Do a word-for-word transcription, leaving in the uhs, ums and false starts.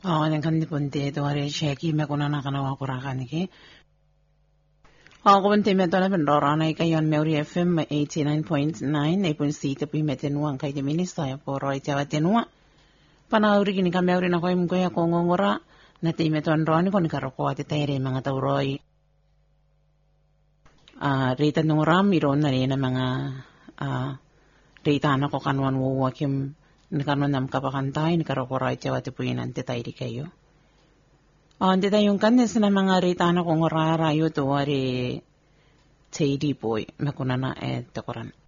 Oo, nang kandi punti ito ari sheki me kuna na kana wa kurakan ki. Oo, punti me to na pendora na ikayon Meuri F M eighty-nine point nine na ipun si tapi me tenuan kay de minister ya poro itawa tenua. Panauri kini ka Meuri na koy mko ya kongongora na ti me to androni kon karoko ati tere mga tauroi. Ah, rita nung ram iron na rin na mga ah rita na ko kanwan wo kim nakanon nam kapakantay ni karokora itawa ti puinan ti tayo kayo. Oh, hindi tayong kanis na mga rita na kong rarayo to wari T D boy makuna na eh takuran.